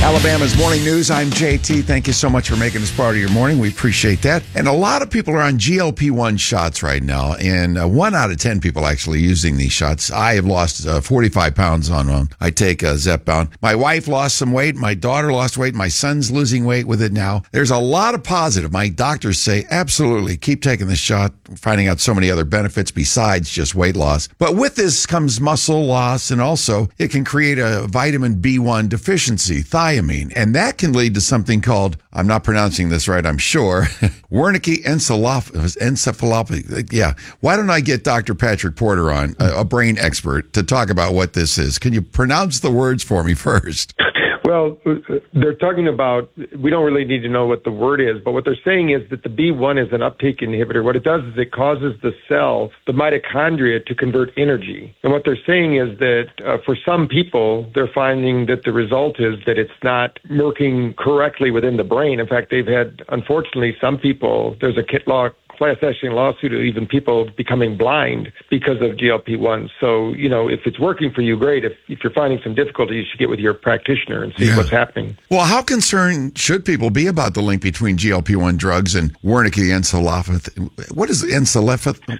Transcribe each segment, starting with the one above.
Alabama's Morning News. I'm JT. Thank you so much for making this part of your morning. We appreciate that. And a lot of people are on GLP-1 shots right now, and 1 out of 10 people actually using these shots. I have lost 45 pounds on one. I take Zepbound. My wife lost some weight. My daughter lost weight. My son's losing weight with it now. There's a lot of positive. My doctors say, absolutely, keep taking the shot, finding out so many other benefits besides just weight loss. But with this comes muscle loss, and also it can create a vitamin B1 deficiency, thiamine. And that can lead to something called, I'm not pronouncing this right, I'm sure, Wernicke encephalopathy. Yeah. Why don't I get Dr. Patrick Porter on, a brain expert, to talk about what this is? Can you pronounce the words for me first? Well, they're talking about, we don't really need to know what the word is, but what they're saying is that the B1 is an uptake inhibitor. What it does is it causes the cell, the mitochondria, to convert energy. And what they're saying is that for some people, they're finding that the result is that it's not working correctly within the brain. In fact, they've had, unfortunately, some people, there's a class action lawsuit of even people becoming blind because of GLP-1. So, if it's working for you, great. If you're finding some difficulty, you should get with your practitioner and see what's happening. Well, how concerned should people be about the link between GLP-1 drugs and Wernicke encephalopathy? What is encephalopathy?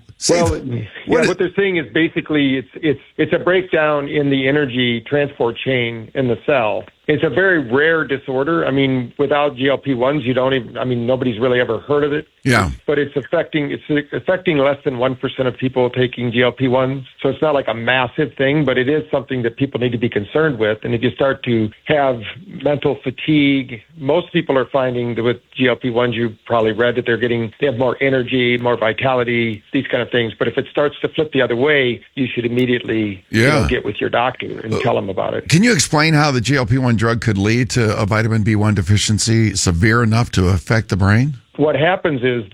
What they're saying is basically it's a breakdown in the energy transport chain in the cell. It's a very rare disorder. I mean, without GLP-1s, nobody's really ever heard of it. Yeah. But it's affecting less than 1% of people taking GLP-1s. So it's not like a massive thing, but it is something that people need to be concerned with. And if you start to have mental fatigue, most people are finding that with GLP-1s, you probably read that they have more energy, more vitality, these kind of things. But if it starts to flip the other way, you should immediately get with your doctor and tell them about it. Can you explain how the GLP-1 drug could lead to a vitamin B1 deficiency severe enough to affect the brain? What happens is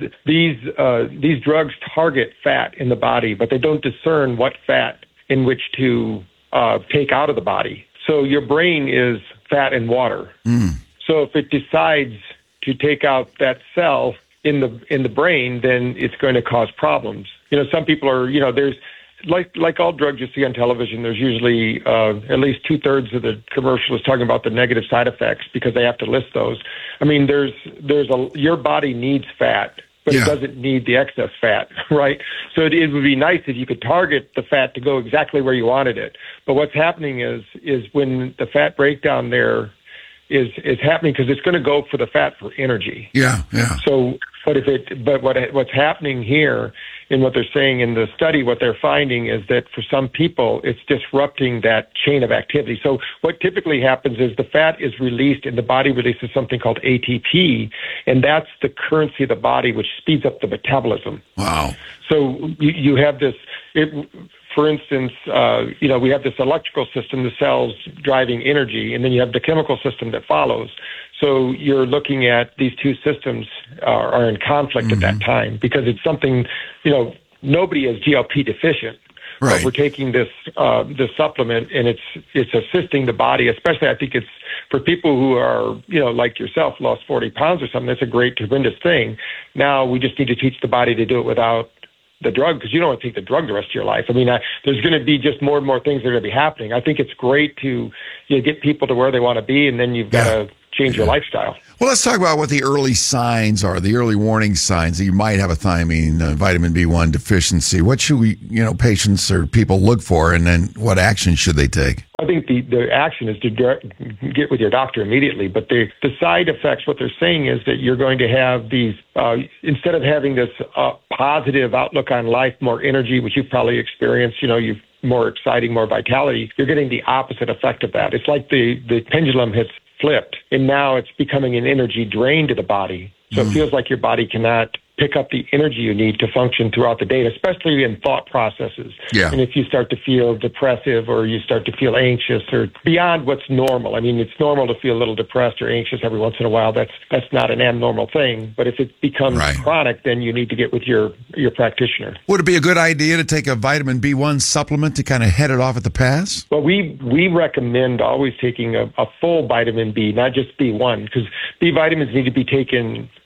these drugs target fat in the body, but they don't discern what fat in which to take out of the body. So your brain is fat and water. So if it decides to take out that cell in the brain, then it's going to cause problems. Some people are, there's like all drugs you see on television, there's usually at least 2/3 of the commercial is talking about the negative side effects because they have to list those. I mean, your body needs fat, but it doesn't need the excess fat, right? So it would be nice if you could target the fat to go exactly where you wanted it. But what's happening is when the fat breakdown there is happening because it's going to go for the fat for energy. Yeah. So, what's happening here, and what they're saying in the study, what they're finding is that for some people, it's disrupting that chain of activity. So what typically happens is the fat is released and the body releases something called ATP, and that's the currency of the body, which speeds up the metabolism. Wow. So you have this, for instance, we have this electrical system, the cells driving energy, and then you have the chemical system that follows. So you're looking at these two systems are in conflict at that time because it's something, nobody is GLP deficient. Right. But we're taking this supplement, and it's assisting the body, especially I think it's for people who are, like yourself, lost 40 pounds or something. That's a great, tremendous thing. Now we just need to teach the body to do it without the drug, because you don't want to take the drug the rest of your life. I mean, there's going to be just more and more things that are going to be happening. I think it's great to get people to where they want to be, and then you've got to change your lifestyle. Well, let's talk about what the early signs are, the early warning signs that you might have a thiamine, vitamin B1 deficiency. What should patients or people look for, and then what action should they take? I think the action is to get with your doctor immediately. But the side effects, what they're saying is that you're going to have these, instead of having this positive outlook on life, more energy, which you've probably experienced, you've more exciting, more vitality, you're getting the opposite effect of that. It's like the pendulum has flipped, and now it's becoming an energy drain to the body. So it feels like your body cannot pick up the energy you need to function throughout the day, especially in thought processes. Yeah. And if you start to feel depressive or you start to feel anxious or beyond what's normal, I mean, it's normal to feel a little depressed or anxious every once in a while. That's not an abnormal thing. But if it becomes chronic, then you need to get with your practitioner. Would it be a good idea to take a vitamin B1 supplement to kind of head it off at the pass? Well, we recommend always taking a full vitamin B, not just B1, because B vitamins need to be taken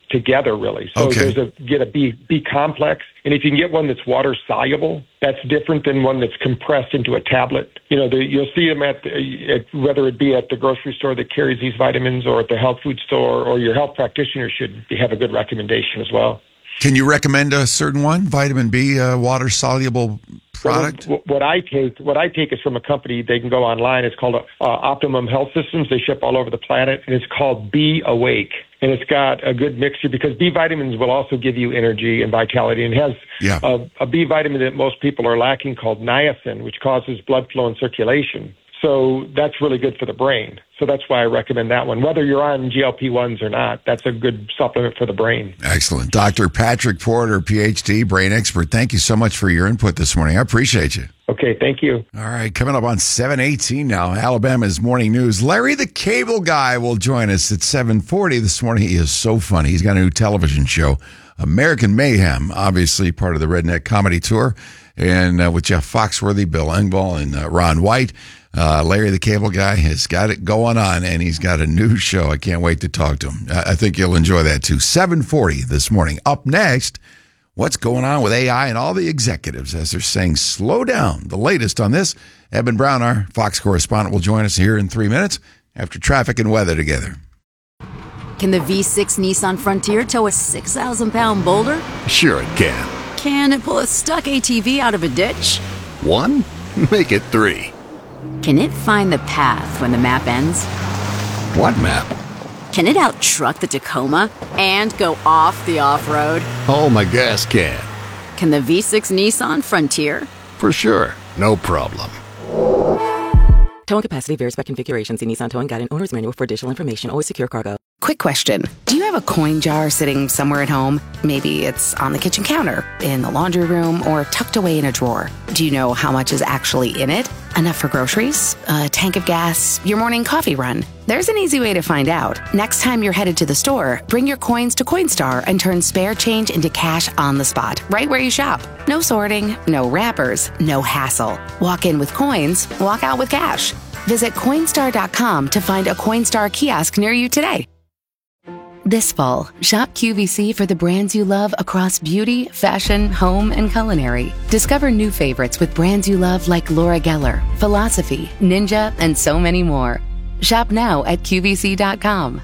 together, really. So get a B complex. And if you can get one that's water soluble, that's different than one that's compressed into a tablet. You'll see them at whether it be at the grocery store that carries these vitamins or at the health food store, or your health practitioner should have a good recommendation as well. Can you recommend a certain one, vitamin B, water soluble product? Well, what I take is from a company. They can go online. It's called Optimum Health Systems. They ship all over the planet, and it's called B Awake. And it's got a good mixture because B vitamins will also give you energy and vitality. And it has a B vitamin that most people are lacking called niacin, which causes blood flow and circulation. So that's really good for the brain. So that's why I recommend that one. Whether you're on GLP-1s or not, that's a good supplement for the brain. Excellent. Dr. Patrick Porter, PhD, brain expert, thank you so much for your input this morning. I appreciate you. Okay, thank you. All right, coming up on 7:18 now, Alabama's Morning News. Larry the Cable Guy will join us at 7:40 this morning. He is so funny. He's got a new television show, American Mayhem, obviously part of the Redneck Comedy Tour, and with Jeff Foxworthy, Bill Engvall, and Ron White. Larry the Cable Guy has got it going on, and he's got a new show. I can't wait to talk to him. I think you'll enjoy that, too. 7:40 this morning. Up next, what's going on with AI and all the executives as they're saying, slow down. The latest on this, Eben Brown, our Fox correspondent, will join us here in 3 minutes after traffic and weather together. Can the V6 Nissan Frontier tow a 6,000-pound boulder? Sure it can. Can it pull a stuck ATV out of a ditch? 1? Make it 3. Can it find the path when the map ends? What map? Can it out-truck the Tacoma and go off the off-road? Oh, my gas can. Can the V6 Nissan Frontier? For sure. No problem. Towing capacity varies by configuration. See Nissan Towing Guide and Owner's Manual for additional information. Always secure cargo. Quick question. Do you have a coin jar sitting somewhere at home? Maybe it's on the kitchen counter, in the laundry room, or tucked away in a drawer. Do you know how much is actually in it? Enough for groceries? A tank of gas? Your morning coffee run? There's an easy way to find out. Next time you're headed to the store, bring your coins to Coinstar and turn spare change into cash on the spot, right where you shop. No sorting, no wrappers, no hassle. Walk in with coins, walk out with cash. Visit Coinstar.com to find a Coinstar kiosk near you today. This fall, shop QVC for the brands you love across beauty, fashion, home, and culinary. Discover new favorites with brands you love like Laura Geller, Philosophy, Ninja, and so many more. Shop now at QVC.com.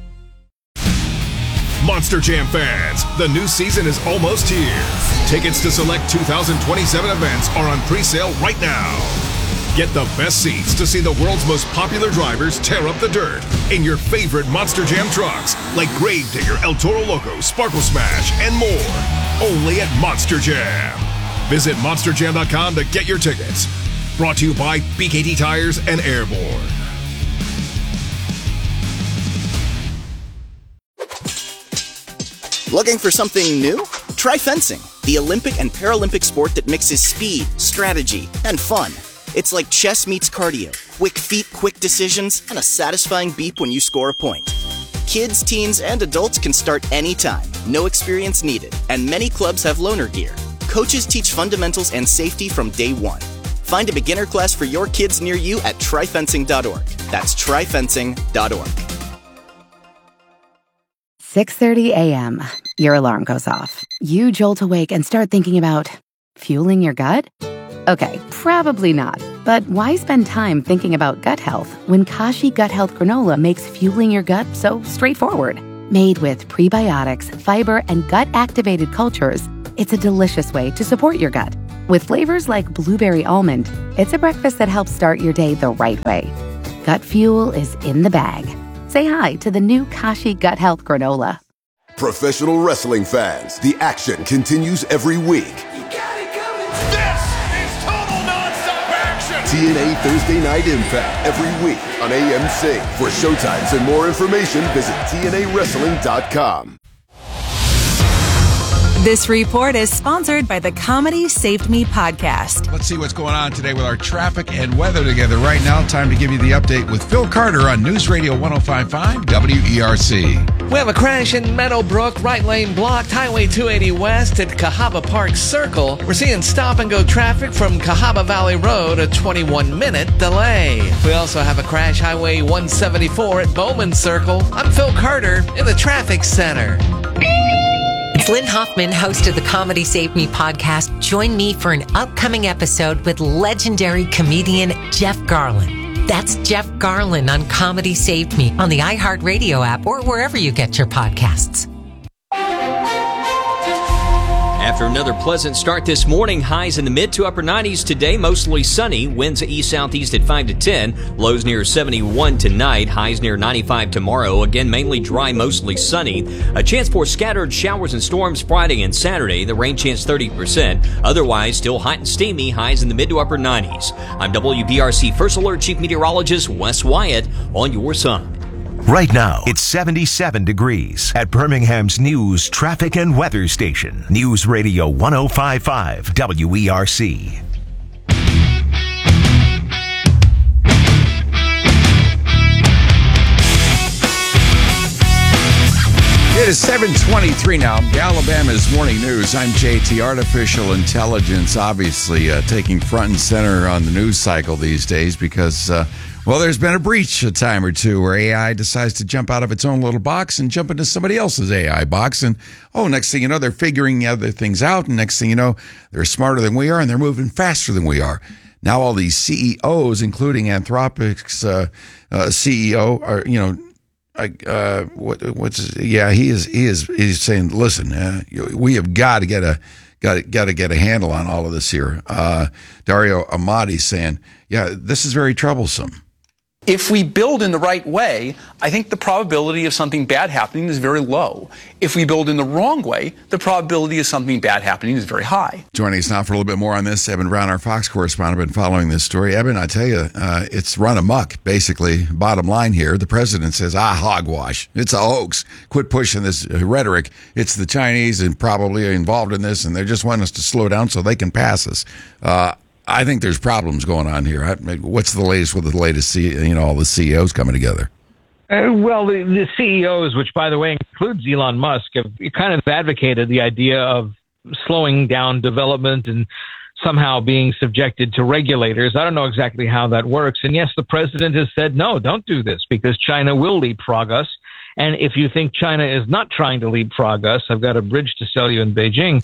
Monster Jam fans, the new season is almost here. Tickets to select 2027 events are on pre-sale right now. Get the best seats to see the world's most popular drivers tear up the dirt in your favorite Monster Jam trucks like Gravedigger, El Toro Loco, Sparkle Smash, and more. Only at Monster Jam. Visit monsterjam.com to get your tickets. Brought to you by BKT Tires and Airborne. Looking for something new? Try fencing, the Olympic and Paralympic sport that mixes speed, strategy, and fun. It's like chess meets cardio, quick feet, quick decisions, and a satisfying beep when you score a point. Kids, teens, and adults can start anytime, no experience needed, and many clubs have loaner gear. Coaches teach fundamentals and safety from day one. Find a beginner class for your kids near you at tryfencing.org. That's tryfencing.org. 6:30 a.m. Your alarm goes off. You jolt awake and start thinking about fueling your gut? Okay, probably not. But why spend time thinking about gut health when Kashi Gut Health Granola makes fueling your gut so straightforward? Made with prebiotics, fiber, and gut-activated cultures, it's a delicious way to support your gut. With flavors like blueberry almond, it's a breakfast that helps start your day the right way. Gut fuel is in the bag. Say hi to the new Kashi Gut Health Granola. Professional wrestling fans, the action continues every week. TNA Thursday Night Impact every week on AMC. For showtimes and more information, visit TNAWrestling.com. This report is sponsored by the Comedy Saved Me podcast. Let's see what's going on today with our traffic and weather together. Right now, time to give you the update with Phil Carter on News Radio 105.5 WERC. We have a crash in Meadowbrook, right lane blocked, Highway 280 west at Cahaba Park Circle. We're seeing stop-and-go traffic from Cahaba Valley Road, a 21-minute delay. We also have a crash Highway 174 at Bowman Circle. I'm Phil Carter in the traffic center. It's Lynn Hoffman, host of the Comedy Save Me podcast. Join me for an upcoming episode with legendary comedian Jeff Garlin. That's Jeff Garlin on Comedy Saved Me on the iHeartRadio app or wherever you get your podcasts. After another pleasant start this morning, highs in the mid to upper 90s today, mostly sunny. Winds east-southeast at 5 to 10. Lows near 71 tonight. Highs near 95 tomorrow. Again, mainly dry, mostly sunny. A chance for scattered showers and storms Friday and Saturday. The rain chance 30%. Otherwise, still hot and steamy. Highs in the mid to upper 90s. I'm WBRC First Alert Chief Meteorologist Wes Wyatt on your side. Right now, it's 77 degrees at Birmingham's News, Traffic, and Weather Station. News Radio 105.5 WERC. It is 7:23 now. Alabama's Morning News. I'm JT. Artificial intelligence obviously taking front and center on the news cycle these days because, well, there's been a breach a time or two where AI decides to jump out of its own little box and jump into somebody else's AI box. And, next thing you know, they're figuring other things out. And next thing you know, they're smarter than we are and they're moving faster than we are. Now all these CEOs, including Anthropic's CEO, are, he's saying, listen, we have got to get a handle on all of this here. Dario Amati saying, this is very troublesome. If we build in the right way, I think the probability of something bad happening is very low. If we build in the wrong way, the probability of something bad happening is very high. Joining us now for a little bit more on this, Eben Brown, our Fox correspondent, been following this story. Eben, I tell you, it's run amok, basically. Bottom line here, the president says, hogwash. It's a hoax. Quit pushing this rhetoric. It's the Chinese and probably involved in this, and they just want us to slow down so they can pass us. I think there's problems going on here. What's the latest with the latest, all the CEOs coming together? The CEOs, which, by the way, includes Elon Musk, have kind of advocated the idea of slowing down development and somehow being subjected to regulators. I don't know exactly how that works. And yes, the president has said, no, don't do this because China will leapfrog us. And if you think China is not trying to leapfrog us, I've got a bridge to sell you in Beijing.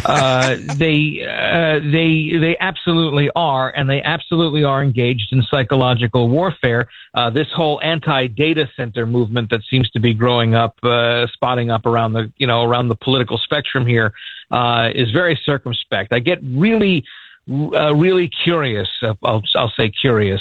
They absolutely are, and they absolutely are engaged in psychological warfare. This whole anti-data center movement that seems to be growing up, spotting up around the political spectrum here, is very circumspect. I get really curious. I'll say curious.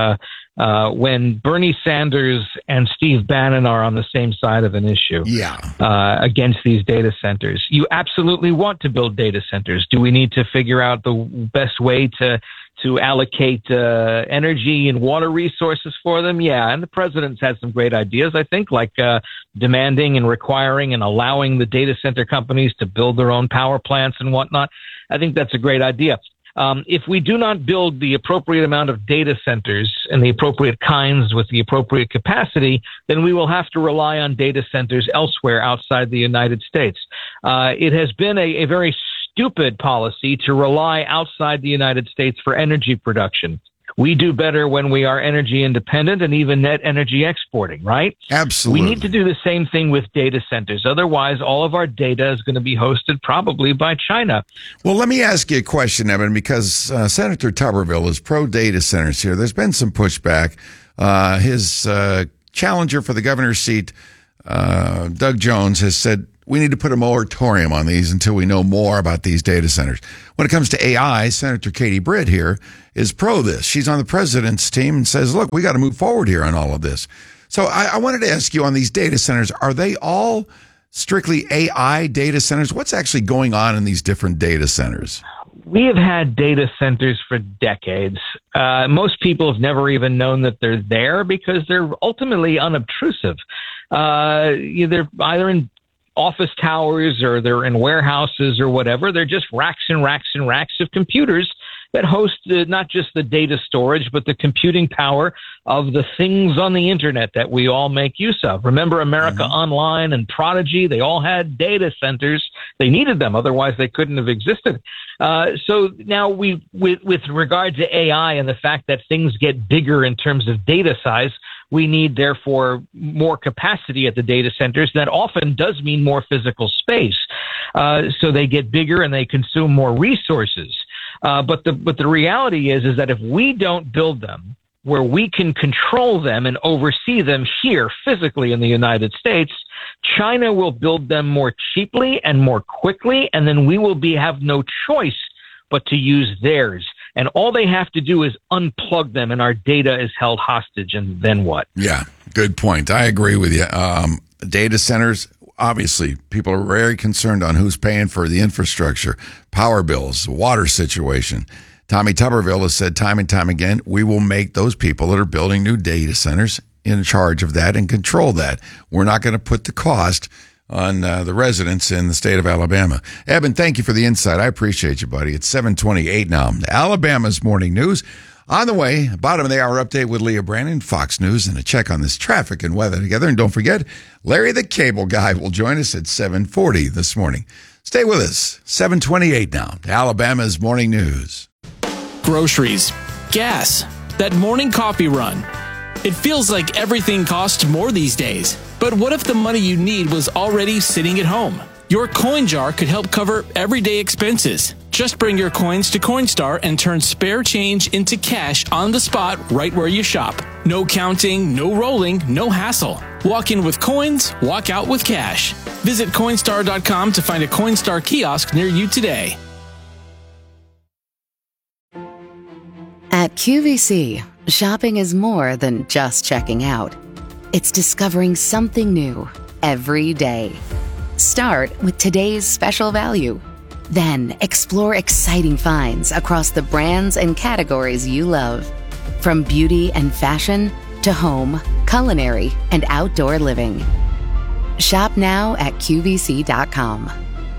When Bernie Sanders and Steve Bannon are on the same side of an issue against these data centers. You absolutely want to build data centers. Do we need to figure out the best way to allocate energy and water resources for them? Yeah, and the president's had some great ideas, I think, like demanding and requiring and allowing the data center companies to build their own power plants and whatnot. I think that's a great idea. If we do not build the appropriate amount of data centers and the appropriate kinds with the appropriate capacity, then we will have to rely on data centers elsewhere outside the United States. It has been a very stupid policy to rely outside the United States for energy production. We do better when we are energy independent and even net energy exporting, right? Absolutely. We need to do the same thing with data centers. Otherwise, all of our data is going to be hosted probably by China. Well, let me ask you a question, Evan, because Senator Tuberville is pro-data centers here. There's been some pushback. His challenger for the governor's seat, Doug Jones, has said, we need to put a moratorium on these until we know more about these data centers. When it comes to AI, Senator Katie Britt here is pro this. She's on the president's team and says, look, we got to move forward here on all of this. So I wanted to ask you on these data centers, are they all strictly AI data centers? What's actually going on in these different data centers? We have had data centers for decades. Most people have never even known that they're there because they're ultimately unobtrusive. They're either in office towers or they're in warehouses or whatever. They're just racks and racks and racks of computers that host not just the data storage, but the computing power of the things on the internet that we all make use of. Remember America Online and Prodigy? They all had data centers. They needed them. Otherwise, they couldn't have existed. So now with regard to AI and the fact that things get bigger in terms of data size, we need, therefore, more capacity at the data centers. That often does mean more physical space. So they get bigger and they consume more resources. But the reality is that if we don't build them where we can control them and oversee them here physically in the United States, China will build them more cheaply and more quickly, and then we will have no choice but to use theirs. And all they have to do is unplug them, and our data is held hostage. And then what? Yeah, good point. I agree with you. Data centers, obviously, people are very concerned on who's paying for the infrastructure, power bills, water situation. Tommy Tuberville has said time and time again, we will make those people that are building new data centers in charge of that and control that. We're not going to put the cost on the residents in the state of Alabama. Eben, thank you for the insight. I appreciate you, buddy. It's 7:28 now. Alabama's morning news. On the way, bottom of the hour update with Leah Brandon, Fox News, and a check on this traffic and weather together. And don't forget, Larry the Cable Guy will join us at 7:40 this morning. Stay with us. 7:28 now. Alabama's morning news. Groceries, gas, that morning coffee run. It feels like everything costs more these days. But what if the money you need was already sitting at home? Your coin jar could help cover everyday expenses. Just bring your coins to Coinstar and turn spare change into cash on the spot right where you shop. No counting, no rolling, no hassle. Walk in with coins, walk out with cash. Visit Coinstar.com to find a Coinstar kiosk near you today. At QVC, shopping is more than just checking out. It's discovering something new every day. Start with today's special value. Then explore exciting finds across the brands and categories you love. From beauty and fashion to home, culinary, and outdoor living. Shop now at QVC.com.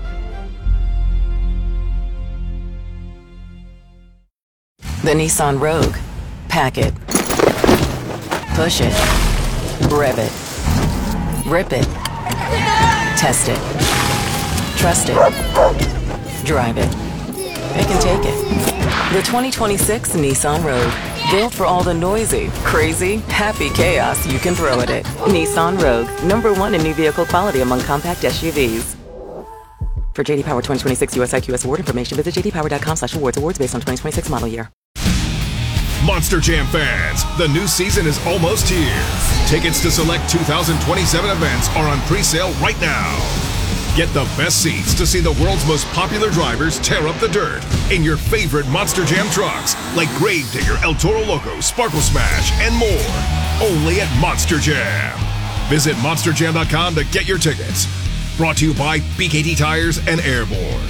The Nissan Rogue. Pack it. Push it. Rev it. Rip it. Test it. Trust it. Drive it. Pick and take it. The 2026 Nissan Rogue. Built for all the noisy, crazy, happy chaos you can throw at it. Nissan Rogue. #1 in new vehicle quality among compact SUVs. For JD Power 2026 US IQS award information, visit jdpower.com/awards. Awards based on 2026 model year. Monster Jam fans, the new season is almost here. Tickets to select 2027 events are on pre-sale right now. Get the best seats to see the world's most popular drivers tear up the dirt in your favorite Monster Jam trucks, like Gravedigger, El Toro Loco, Sparkle Smash, and more. Only at Monster Jam. Visit monsterjam.com to get your tickets. Brought to you by BKT Tires and Airborne.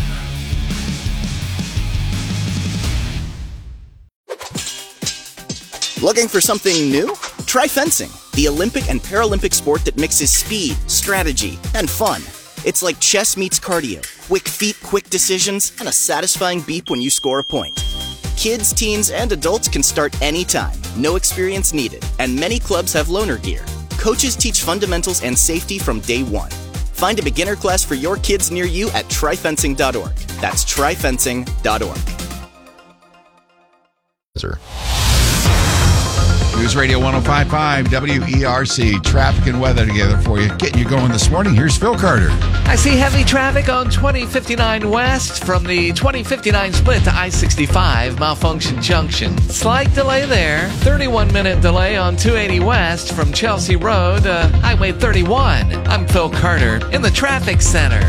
Looking for something new? Try fencing, the Olympic and Paralympic sport that mixes speed, strategy, and fun. It's like chess meets cardio, quick feet, quick decisions, and a satisfying beep when you score a point. Kids, teens, and adults can start anytime, no experience needed, and many clubs have loaner gear. Coaches teach fundamentals and safety from day one. Find a beginner class for your kids near you at tryfencing.org. That's tryfencing.org. News Radio 105.5 WERC. Traffic and weather together for you. Getting you going this morning. Here's Phil Carter. I see heavy traffic on 2059 West from the 2059 split to I-65 Malfunction Junction. Slight delay there. 31-minute delay on 280 West from Chelsea Road to Highway 31. I'm Phil Carter in the traffic center.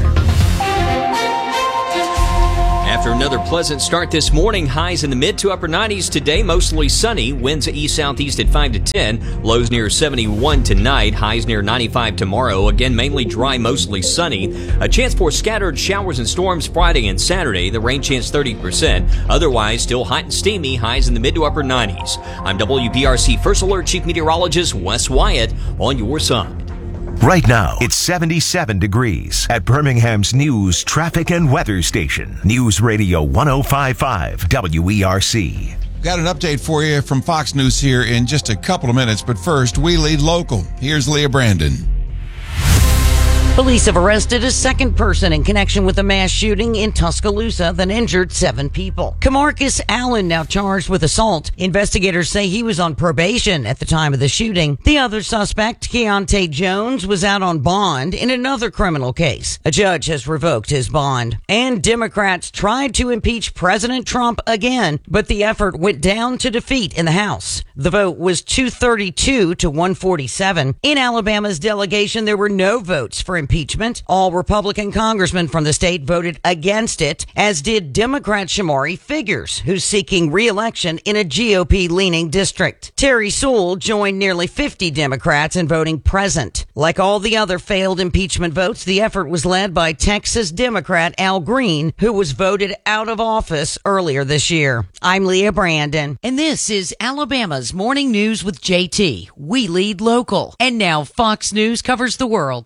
After another pleasant start this morning, highs in the mid to upper 90s today, mostly sunny. Winds east-southeast at 5 to 10. Lows near 71 tonight. Highs near 95 tomorrow. Again, mainly dry, mostly sunny. A chance for scattered showers and storms Friday and Saturday. The rain chance 30%. Otherwise, still hot and steamy. Highs in the mid to upper 90s. I'm WBRC First Alert Chief Meteorologist Wes Wyatt on your side. Right now, it's 77 degrees at Birmingham's news, traffic, and weather station. News Radio 105.5 WERC. Got an update for you from Fox News here in just a couple of minutes, but first, we lead local. Here's Leah Brandon. Police have arrested a second person in connection with a mass shooting in Tuscaloosa that injured 7 people. Camarcus Allen now charged with assault. Investigators say he was on probation at the time of the shooting. The other suspect, Keontae Jones, was out on bond in another criminal case. A judge has revoked his bond. And Democrats tried to impeach President Trump again, but the effort went down to defeat in the House. The vote was 232 to 147. In Alabama's delegation, there were no votes for impeachment. All Republican congressmen from the state voted against it, as did Democrat Shamari Figures, who's seeking re-election in a GOP-leaning district. Terry Sewell joined nearly 50 Democrats in voting present. Like all the other failed impeachment votes, the effort was led by Texas Democrat Al Green, who was voted out of office earlier this year. I'm Leah Brandon, and this is Alabama's Morning News with JT. We lead local. And now Fox News covers the world.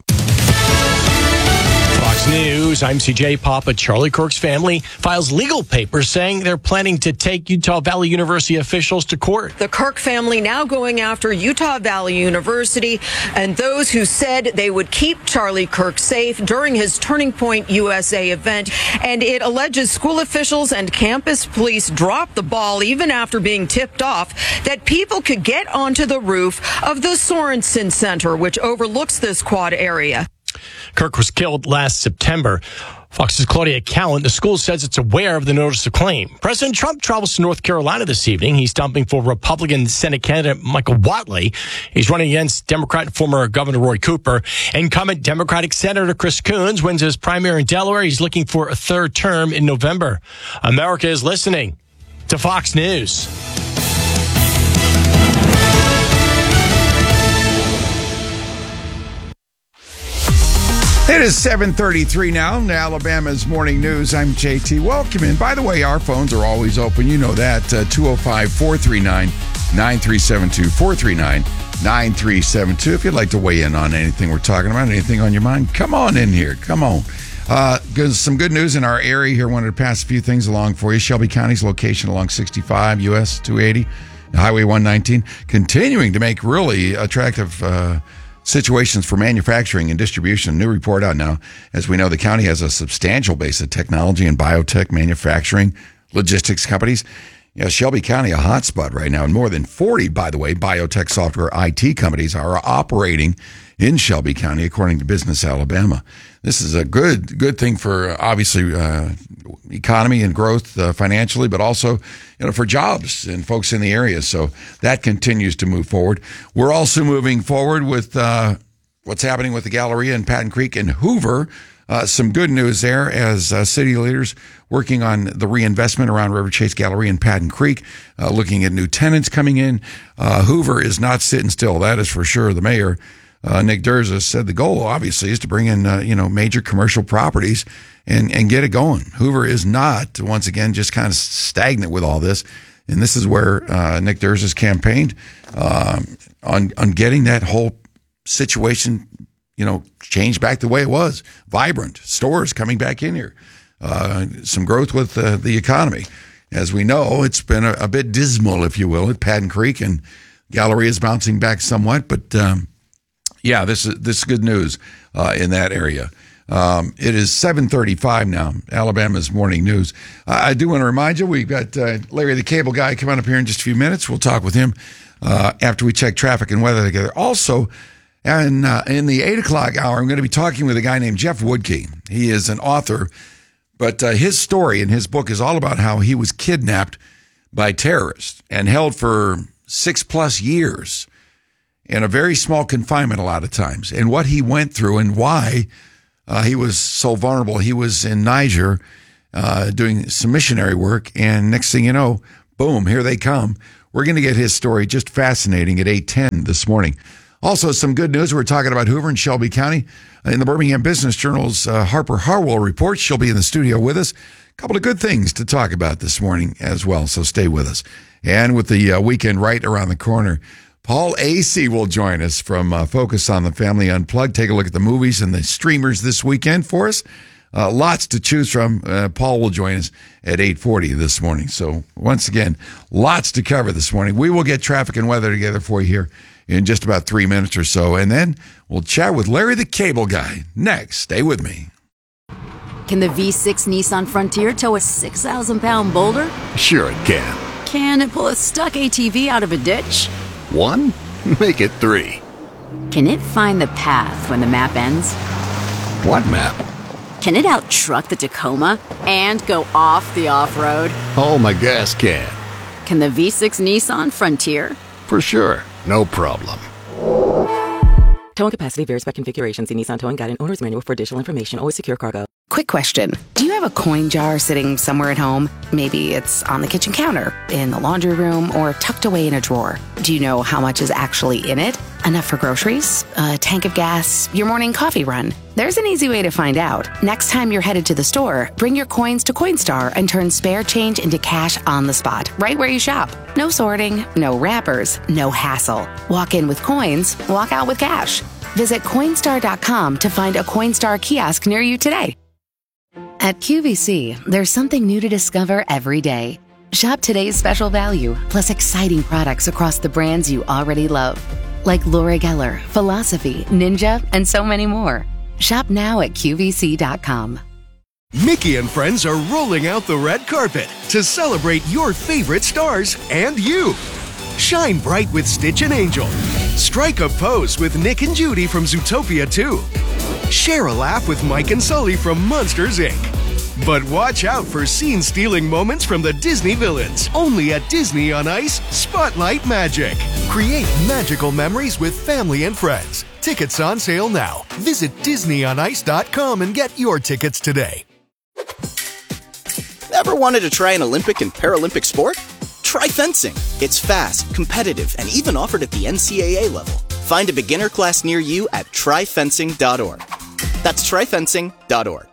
Fox News, I'm CJ Papa. Charlie Kirk's family files legal papers saying they're planning to take Utah Valley University officials to court. The Kirk family now going after Utah Valley University and those who said they would keep Charlie Kirk safe during his Turning Point USA event. And it alleges school officials and campus police dropped the ball even after being tipped off that people could get onto the roof of the Sorensen Center, which overlooks this quad area. Kirk was killed last September. Fox's Claudia Callan, the school says it's aware of the notice of claim. President Trump travels to North Carolina this evening. He's dumping for Republican Senate candidate Michael Whatley. He's running against Democrat and former Governor Roy Cooper. Incumbent Democratic Senator Chris Coons wins his primary in Delaware. He's looking for a third term in November. America is listening to Fox News. It is 7:33 now in Alabama's Morning News. I'm JT. Welcome in. By the way, our phones are always open. You know that. 205-439-9372. 439-9372. If you'd like to weigh in on anything we're talking about, anything on your mind, come on in here. Come on. Some good news in our area here. Wanted to pass a few things along for you. Shelby County's location along 65 US 280, Highway 119, continuing to make really attractive situations for manufacturing and distribution. New report out now. As we know, the county has a substantial base of technology and biotech manufacturing, logistics companies. Shelby County, a hotspot right now. And more than 40, by the way, biotech software IT companies are operating in Shelby County, according to Business Alabama. This is a good thing for, obviously, economy and growth financially, but also for jobs and folks in the area. So that continues to move forward. We're also moving forward with what's happening with the Galleria in Patton Creek and Hoover. Some good news there as city leaders working on the reinvestment around River Chase Galleria and Patton Creek, looking at new tenants coming in. Hoover is not sitting still. That is for sure. The mayor, Nick Durza, said the goal obviously is to bring in major commercial properties and get it going. Hoover is not, once again, just kind of stagnant with all this. And this is where Nick Durza's campaigned on getting that whole situation changed back the way it was. Vibrant stores coming back in here. Some growth with the economy. As we know, it's been a bit dismal, if you will, at Patton Creek, and Galleria is bouncing back somewhat. But this is good news in that area. It is 7:35 now, Alabama's Morning News. I do want to remind you, we've got Larry the Cable Guy coming up here in just a few minutes. We'll talk with him after we check traffic and weather together. Also, and in the 8 o'clock hour, I'm going to be talking with a guy named Jeff Woodkey. He is an author, but his story in his book is all about how he was kidnapped by terrorists and held for 6+ years in a very small confinement a lot of times, and what he went through and why he was so vulnerable. He was in Niger doing some missionary work, and next thing you know, boom, here they come. We're going to get his story, just fascinating, at 8:10 this morning. Also, some good news. We're talking about Hoover and Shelby County. In the Birmingham Business Journal's Harper Harwell report, she'll be in the studio with us. A couple of good things to talk about this morning as well, so stay with us. And with the weekend right around the corner, Paul Asay will join us from Focus on the Family Unplugged. Take a look at the movies and the streamers this weekend for us. Lots to choose from. Paul will join us at 8:40 this morning. So once again, lots to cover this morning. We will get traffic and weather together for you here in just about 3 minutes or so. And then we'll chat with Larry the Cable Guy next. Stay with me. Can the V6 Nissan Frontier tow a 6,000-pound boulder? Sure it can. Can it pull a stuck ATV out of a ditch? 1? Make it 3. Can it find the path when the map ends? What map? Can it out-truck the Tacoma and go off the off-road? Oh, my gas can. Can the V6 Nissan Frontier? For sure. No problem. Towing capacity varies by configuration. See Nissan Towing Guide and Owner's Manual for additional information. Always secure cargo. Quick question. Do you have a coin jar sitting somewhere at home? Maybe it's on the kitchen counter, in the laundry room, or tucked away in a drawer. Do you know how much is actually in it? Enough for groceries, a tank of gas, your morning coffee run? There's an easy way to find out. Next time you're headed to the store, bring your coins to Coinstar and turn spare change into cash on the spot, right where you shop. No sorting, no wrappers, no hassle. Walk in with coins, walk out with cash. Visit Coinstar.com to find a Coinstar kiosk near you today. At QVC, there's something new to discover every day. Shop today's special value, plus exciting products across the brands you already love. Like Laura Geller, Philosophy, Ninja, and so many more. Shop now at QVC.com. Mickey and friends are rolling out the red carpet to celebrate your favorite stars and you. Shine bright with Stitch and Angel. Strike a pose with Nick and Judy from Zootopia 2. Share a laugh with Mike and Sully from Monsters, Inc. But watch out for scene-stealing moments from the Disney villains. Only at Disney on Ice Spotlight Magic. Create magical memories with family and friends. Tickets on sale now. Visit DisneyOnIce.com and get your tickets today. Ever wanted to try an Olympic and Paralympic sport? Try fencing. It's fast, competitive, and even offered at the NCAA level. Find a beginner class near you at tryfencing.org. That's tryfencing.org.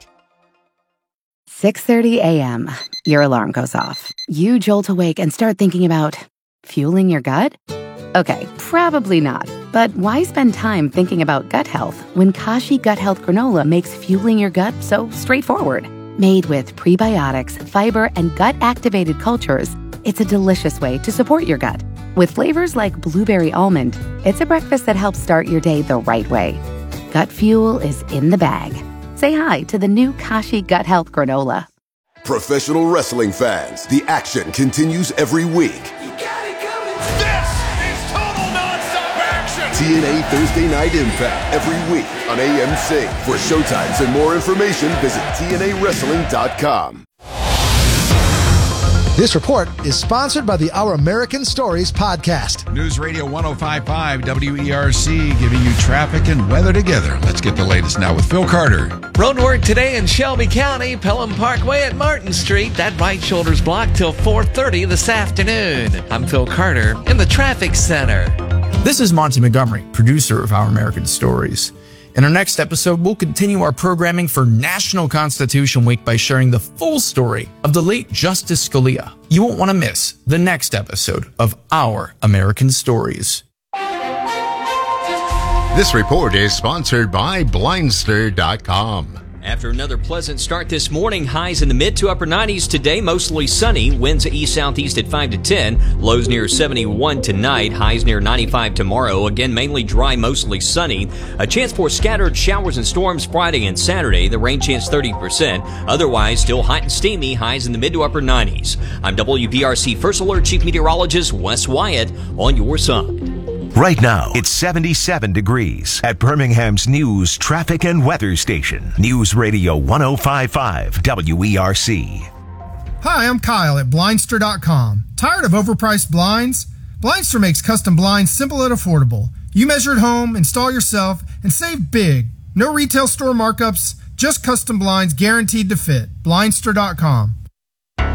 6:30 a.m. Your alarm goes off. You jolt awake and start thinking about fueling your gut? Okay, probably not. But why spend time thinking about gut health when Kashi Gut Health Granola makes fueling your gut so straightforward? Made with prebiotics, fiber, and gut-activated cultures, it's a delicious way to support your gut. With flavors like blueberry almond, it's a breakfast that helps start your day the right way. Gut fuel is in the bag. Say hi to the new Kashi Gut Health Granola. Professional wrestling fans, the action continues every week. This is total nonstop action! TNA Thursday Night Impact every week on AMC. For showtimes and more information, visit TNAWrestling.com. This report is sponsored by the Our American Stories podcast. News Radio 105.5 WERC giving you traffic and weather together. Let's get the latest now with Phil Carter. Road work today in Shelby County, Pelham Parkway at Martin Street. That right shoulder's blocked till 4:30 this afternoon. I'm Phil Carter in the traffic center. This is Monty Montgomery, producer of Our American Stories. In our next episode, we'll continue our programming for National Constitution Week by sharing the full story of the late Justice Scalia. You won't want to miss the next episode of Our American Stories. This report is sponsored by Blindster.com. After another pleasant start this morning, highs in the mid to upper 90s today, mostly sunny. Winds east-southeast at 5 to 10. Lows near 71 tonight. Highs near 95 tomorrow. Again, mainly dry, mostly sunny. A chance for scattered showers and storms Friday and Saturday. The rain chance 30%. Otherwise, still hot and steamy. Highs in the mid to upper 90s. I'm WBRC First Alert Chief Meteorologist Wes Wyatt on your side. Right now, it's 77 degrees at Birmingham's news, traffic, and weather station. News Radio 105.5 WERC. Hi, I'm Kyle at Blindster.com. Tired of overpriced blinds? Blindster makes custom blinds simple and affordable. You measure at home, install yourself, and save big. No retail store markups, just custom blinds guaranteed to fit. Blindster.com.